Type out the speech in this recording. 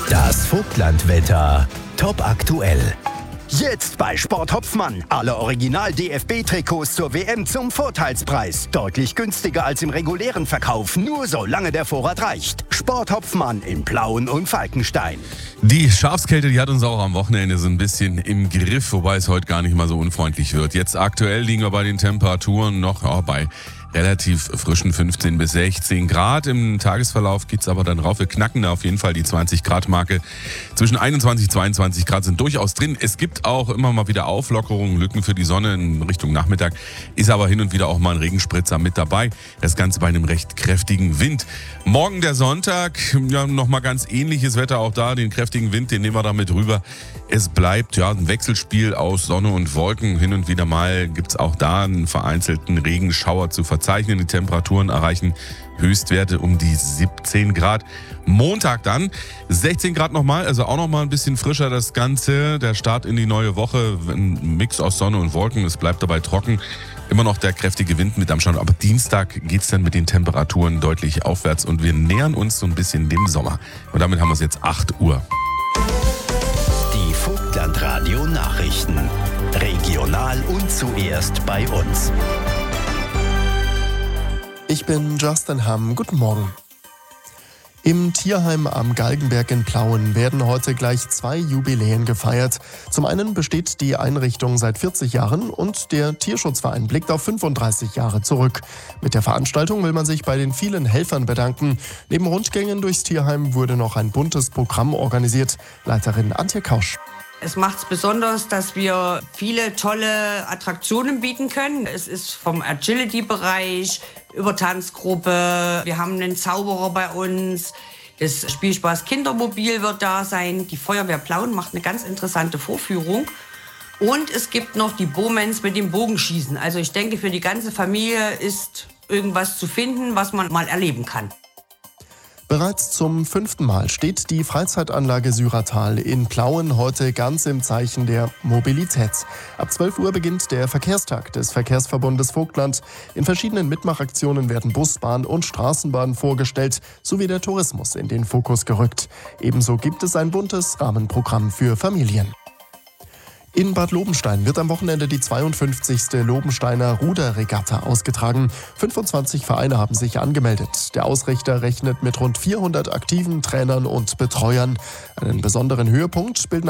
Das Vogtlandwetter. Top aktuell. Jetzt bei Sport Hopfmann. Alle Original-DFB-Trikots zur WM zum Vorteilspreis. Deutlich günstiger als im regulären Verkauf. Nur solange der Vorrat reicht. Sport Hopfmann in Plauen und Falkenstein. Die Schafskälte, die hat uns auch am Wochenende so ein bisschen im Griff, wobei es heute gar nicht mal so unfreundlich wird. Jetzt aktuell liegen wir bei den Temperaturen noch bei relativ frischen 15 bis 16 Grad. Im Tagesverlauf geht's aber dann rauf. Wir knacken da auf jeden Fall die 20 Grad Marke. Zwischen 21 und 22 Grad sind durchaus drin. Es gibt auch immer mal wieder Auflockerungen, Lücken für die Sonne in Richtung Nachmittag. Ist aber hin und wieder auch mal ein Regenspritzer mit dabei. Das Ganze bei einem recht kräftigen Wind. Morgen der Sonntag, ja, nochmal ganz ähnliches Wetter auch da. Den kräftigen Wind, den nehmen wir da mit rüber. Es bleibt ja ein Wechselspiel aus Sonne und Wolken. Hin und wieder mal gibt's auch da einen vereinzelten Regenschauer zu verzeichnen. Die Temperaturen erreichen Höchstwerte um die 17 Grad. Montag dann 16 Grad nochmal, also auch nochmal ein bisschen frischer das Ganze. Der Start in die neue Woche, ein Mix aus Sonne und Wolken. Es bleibt dabei trocken. Immer noch der kräftige Wind mit am Start. Aber Dienstag geht's dann mit den Temperaturen deutlich aufwärts und wir nähern uns so ein bisschen dem Sommer. Und damit haben wir es jetzt 8 Uhr. Die Vogtlandradio Nachrichten. Regional und zuerst bei uns. Ich bin Justin Hamm. Guten Morgen. Im Tierheim am Galgenberg in Plauen werden heute gleich 2 Jubiläen gefeiert. Zum einen besteht die Einrichtung seit 40 Jahren und der Tierschutzverein blickt auf 35 Jahre zurück. Mit der Veranstaltung will man sich bei den vielen Helfern bedanken. Neben Rundgängen durchs Tierheim wurde noch ein buntes Programm organisiert. Leiterin Antje Kausch. Es macht es besonders, dass wir viele tolle Attraktionen bieten können. Es ist vom Agility-Bereich über Tanzgruppe. Wir haben einen Zauberer bei uns. Das Spielspaß Kindermobil wird da sein. Die Feuerwehr Plauen macht eine ganz interessante Vorführung. Und es gibt noch die Bowmans mit dem Bogenschießen. Also ich denke, für die ganze Familie ist irgendwas zu finden, was man mal erleben kann. Bereits zum 5. Mal steht die Freizeitanlage Syratal in Plauen heute ganz im Zeichen der Mobilität. Ab 12 Uhr beginnt der Verkehrstag des Verkehrsverbundes Vogtland. In verschiedenen Mitmachaktionen werden Bus, Bahn und Straßenbahn vorgestellt, sowie der Tourismus in den Fokus gerückt. Ebenso gibt es ein buntes Rahmenprogramm für Familien. In Bad Lobenstein wird am Wochenende die 52. Lobensteiner Ruderregatta ausgetragen. 25 Vereine haben sich angemeldet. Der Ausrichter rechnet mit rund 400 aktiven Trainern und Betreuern. Einen besonderen Höhepunkt bilden